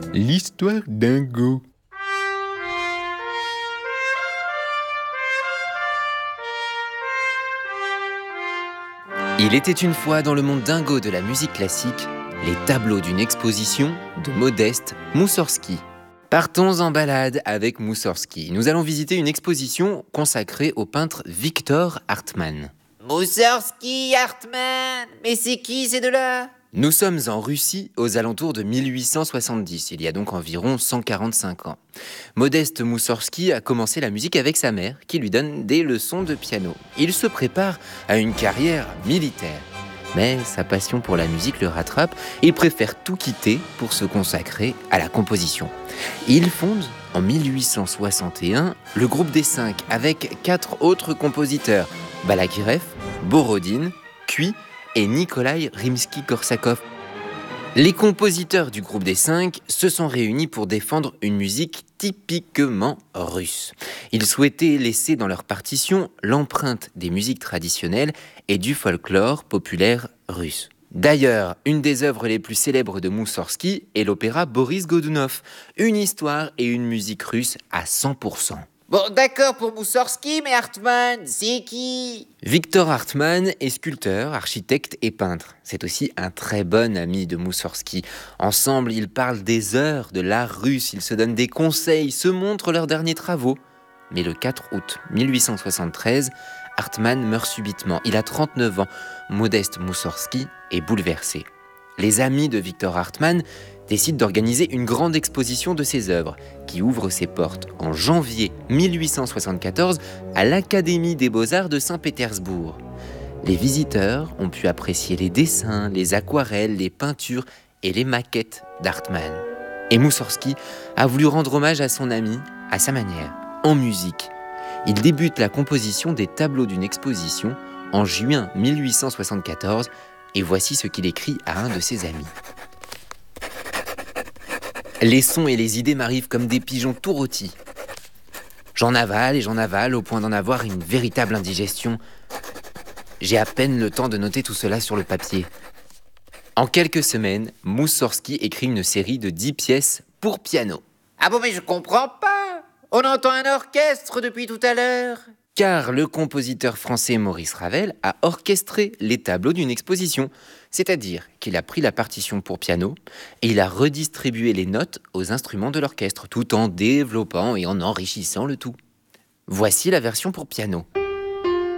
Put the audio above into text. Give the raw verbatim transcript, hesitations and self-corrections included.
L'histoire dingo. Il était une fois dans le monde dingo de la musique classique, les tableaux d'une exposition de Modeste Moussorgsky. Partons en balade avec Moussorgsky. Nous allons visiter une exposition consacrée au peintre Victor Hartmann. Moussorgsky, Hartmann, mais c'est qui ces deux-là ? Nous sommes en Russie aux alentours de mille huit cent soixante-dix, il y a donc environ cent quarante-cinq ans. Modeste Moussorgsky a commencé la musique avec sa mère, qui lui donne des leçons de piano. Il se prépare à une carrière militaire. Mais sa passion pour la musique le rattrape, il préfère tout quitter pour se consacrer à la composition. Il fonde en mille huit cent soixante et un le groupe des Cinq avec quatre autres compositeurs, Balakirev, Borodine, Cui et Nikolai Rimsky-Korsakov. Les compositeurs du groupe des Cinq se sont réunis pour défendre une musique typiquement russe. Ils souhaitaient laisser dans leur partition l'empreinte des musiques traditionnelles et du folklore populaire russe. D'ailleurs, une des œuvres les plus célèbres de Moussorgsky est l'opéra Boris Godunov, une histoire et une musique russe à cent pour cent. Bon, d'accord pour Moussorgsky, mais Hartmann, c'est qui ? Victor Hartmann est sculpteur, architecte et peintre. C'est aussi un très bon ami de Moussorgsky. Ensemble, ils parlent des heures de l'art russe, ils se donnent des conseils, se montrent leurs derniers travaux. Mais le quatre août mille huit cent soixante-treize, Hartmann meurt subitement. Il a trente-neuf ans. Modeste Moussorgsky est bouleversé. Les amis de Victor Hartmann décident d'organiser une grande exposition de ses œuvres, qui ouvre ses portes en janvier mille huit cent soixante-quatorze à l'Académie des Beaux-Arts de Saint-Pétersbourg. Les visiteurs ont pu apprécier les dessins, les aquarelles, les peintures et les maquettes d'Hartmann. Et Moussorgsky a voulu rendre hommage à son ami, à sa manière, en musique. Il débute la composition des tableaux d'une exposition en juin mille huit cent soixante-quatorze, et voici ce qu'il écrit à un de ses amis. Les sons et les idées m'arrivent comme des pigeons tout rôtis. J'en avale et j'en avale au point d'en avoir une véritable indigestion. J'ai à peine le temps de noter tout cela sur le papier. En quelques semaines, Moussorgsky écrit une série de dix pièces pour piano. Ah bon, mais je comprends pas. On entend un orchestre depuis tout à l'heure. Car le compositeur français Maurice Ravel a orchestré les tableaux d'une exposition, c'est-à-dire qu'il a pris la partition pour piano et il a redistribué les notes aux instruments de l'orchestre, tout en développant et en enrichissant le tout. Voici la version pour piano.